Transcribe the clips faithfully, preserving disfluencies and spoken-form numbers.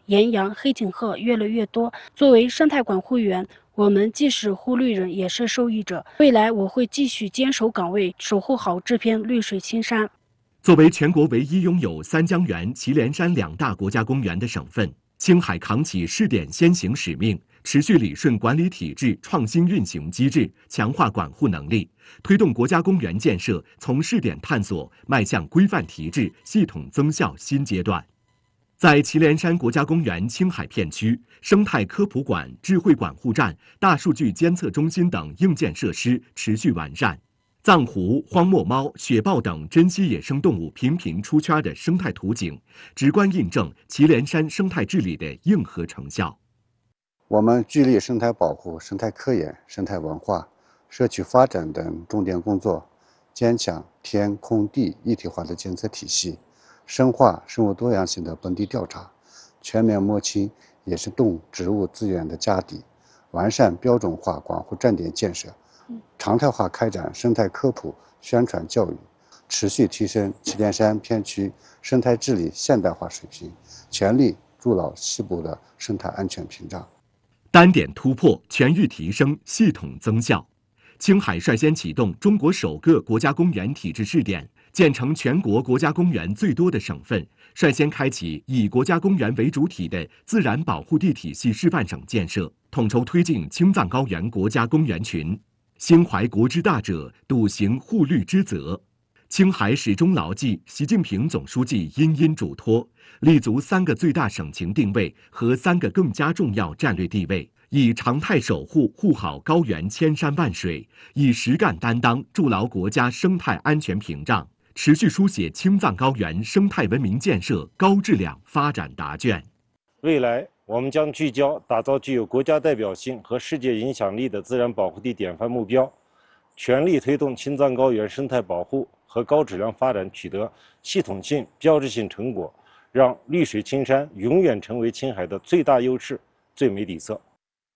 岩羊、黑颈鹤越来越多。作为生态管护员，我们既是护绿人，也是受益者。未来我会继续坚守岗位，守护好这片绿水青山。 作为全国唯一拥有三江源、祁连山两大国家公园的省份，青海扛起试点先行使命，持续理顺管理体制，创新运行机制，强化管护能力，推动国家公园建设从试点探索迈向规范体制、系统增效新阶段。在祁连山国家公园青海片区，生态科普馆、智慧管护站、大数据监测中心等硬件设施持续完善。藏狐、荒漠猫、雪豹等珍稀野生动物频频出圈的生态图景，直观印证祁连山生态治理的硬核成效。 我们聚力生态保护、生态科研、生态文化、社区发展等重点工作，坚强天空地一体化的监测体系，深化生物多样性的本地调查，全面摸清野生动植物资源的家底，完善标准化管护站点建设，常态化开展生态科普宣传教育，持续提升祁连山片区生态治理现代化水平，全力筑牢西部的生态安全屏障。 单点突破，全域提升，系统增效。青海率先启动中国首个国家公园体制试点，建成全国国家公园最多的省份，率先开启以国家公园为主体的自然保护地体系示范省建设，统筹推进青藏高原国家公园群。心怀国之大者，笃行护绿之责。青海始终牢记习近平总书记殷殷嘱托，立足三个最大省情定位和三个更加重要战略地位，以常态守护护好高原千山万水，以实干担当筑牢国家生态安全屏障，持续书写青藏高原生态文明建设高质量发展答卷。 未来，我们将聚焦打造具有国家代表性和世界影响力的自然保护地典范目标，全力推动青藏高原生态保护和高质量发展取得系统性、标志性成果，让绿水青山永远成为青海的最大优势、最美底色。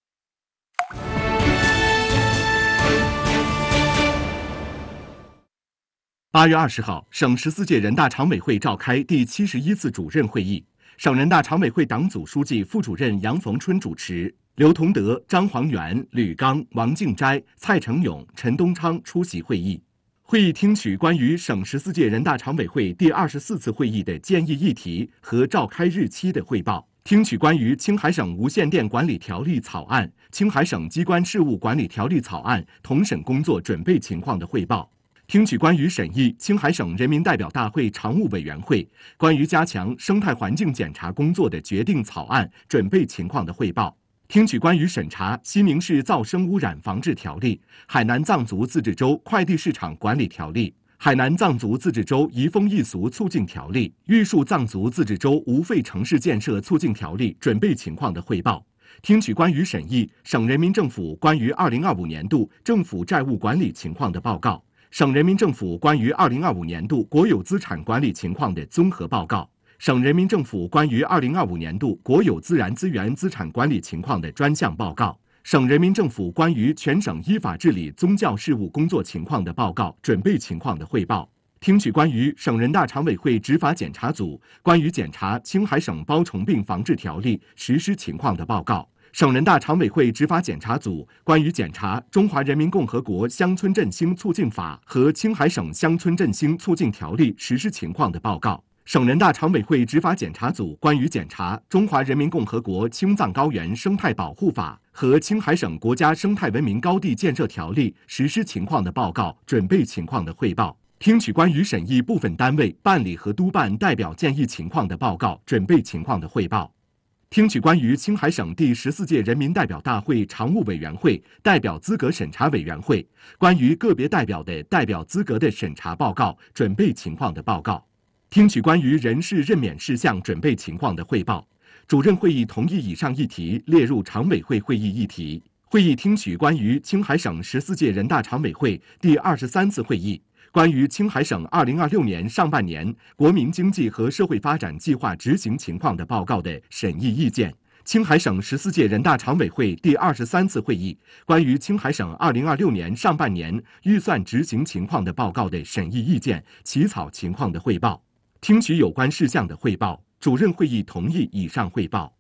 八月二十号，省十四届人大常委会召开第七十一次主任会议，省人大常委会党组书记、副主任杨逢春主持，刘同德、张煌元、吕刚、王敬斋、蔡成勇、陈东昌出席会议。会议听取关于省十四届人大常委会第二十四次会议的建议议题和召开日期的汇报，听取关于青海省无线电管理条例草案、青海省机关事务管理条例草案同审工作准备情况的汇报，听取关于审议青海省人民代表大会常务委员会关于加强生态环境检查工作的决定草案准备情况的汇报，听取关于审查西宁市噪声污染防治条例、海南藏族自治州快递市场管理条例、海南藏族自治州移风易俗促进条例、玉树藏族自治州无废城市建设促进条例准备情况的汇报，听取关于审议省人民政府关于二零二五年度政府债务管理情况的报告、省人民政府关于二零二五年度国有资产管理情况的综合报告、省人民政府关于二零二五年度国有自然资源资产管理情况的专项报告、省人民政府关于全省依法治理宗教事务工作情况的报告准备情况的汇报，听取关于省人大常委会执法检查组关于检查青海省包虫病防治条例实施情况的报告、省人大常委会执法检查组关于检查《中华人民共和国乡村振兴促进法》和青海省乡村振兴促进条例实施情况的报告、省人大常委会执法检查组关于检查《中华人民共和国青藏高原生态保护法》和青海省国家生态文明高地建设条例实施情况的报告准备情况的汇报，听取关于审议部分单位办理和督办代表建议情况的报告准备情况的汇报，听取关于青海省第十四届人民代表大会常务委员会代表资格审查委员会关于个别代表的代表资格的审查报告准备情况的报告，听取关于人事任免事项准备情况的汇报。主任会议同意以上议题列入常委会会议议题。会议听取关于青海省十四届人大常委会第二十三次会议关于青海省二零二六年上半年国民经济和社会发展计划执行情况的报告的审议意见。青海省十四届人大常委会第二十三次会议关于青海省二零二六年上半年预算执行情况的报告的审议意见起草情况的汇报。听取有关事项的汇报，主任会议同意以上汇报。